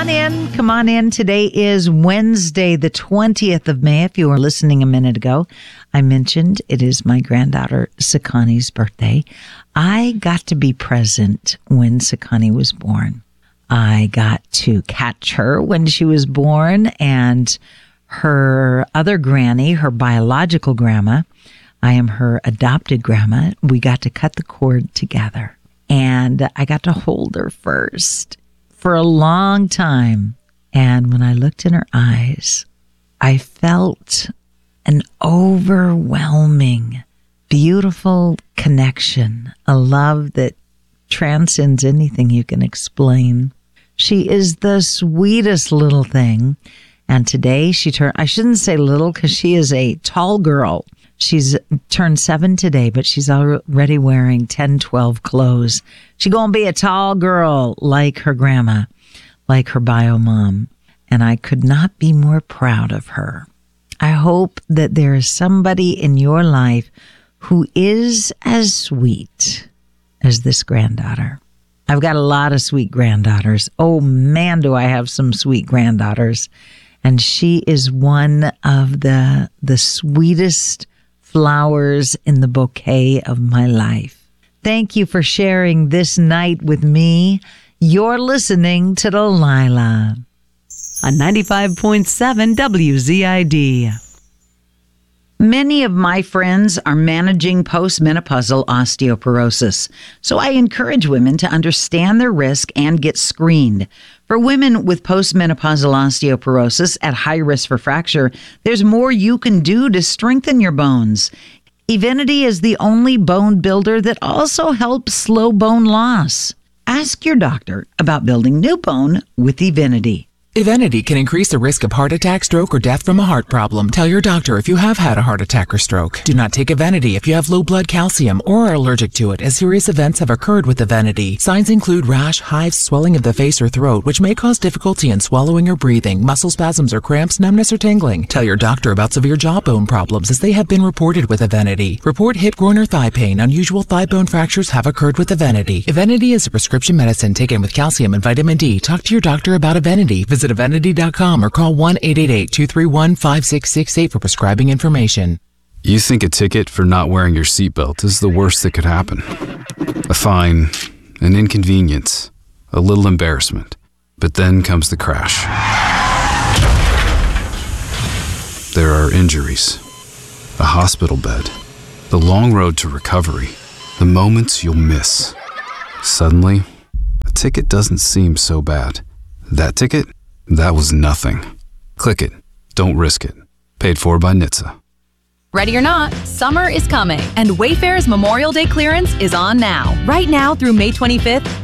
on in. Come on in. Today is Wednesday, the 20th of May. If you were listening a minute ago, I mentioned it is my granddaughter Sakani's birthday. I got to be present when Sakani was born. I got to catch her when she was born, and her other granny, her biological grandma, I am her adopted grandma. We got to cut the cord together, and I got to hold her first for a long time. And when I looked in her eyes, I felt an overwhelming, beautiful connection, a love that transcends anything you can explain. She is the sweetest little thing. And today she turned, I shouldn't say little because she is a tall girl. She's turned 7 today, but she's already wearing 10, 12 clothes. She gonna be a tall girl like her grandma, like her bio mom. And I could not be more proud of her. I hope that there is somebody in your life who is as sweet as this granddaughter. I've got a lot of sweet granddaughters. Oh man, do I have some sweet granddaughters. And she is one of the sweetest flowers in the bouquet of my life. Thank you for sharing this night with me. You're listening to Delilah on 95.7 WZID. Many of my friends are managing postmenopausal osteoporosis, so I encourage women to understand their risk and get screened. For women with postmenopausal osteoporosis at high risk for fracture, there's more you can do to strengthen your bones. Evenity is the only bone builder that also helps slow bone loss. Ask your doctor about building new bone with Evenity. Evenity can increase the risk of heart attack, stroke, or death from a heart problem. Tell your doctor if you have had a heart attack or stroke. Do not take Evenity if you have low blood calcium or are allergic to it, as serious events have occurred with Evenity. Signs include rash, hives, swelling of the face or throat, which may cause difficulty in swallowing or breathing, muscle spasms or cramps, numbness or tingling. Tell your doctor about severe jawbone problems, as they have been reported with Evenity. Report hip, groin, or thigh pain. Unusual thigh bone fractures have occurred with Evenity. Evenity is a prescription medicine taken with calcium and vitamin D. Talk to your doctor about Evenity. Visit Evenity.com or call 1-888-231-5668 for prescribing information. You think a ticket for not wearing your seatbelt is the worst that could happen. A fine, an inconvenience, a little embarrassment. But then comes the crash. There are injuries, a hospital bed, the long road to recovery, the moments you'll miss. Suddenly, a ticket doesn't seem so bad. That ticket? That was nothing. Click it. Don't risk it. Paid for by NHTSA. Ready or not, summer is coming, and Wayfair's Memorial Day clearance is on now. Right now through May 25th,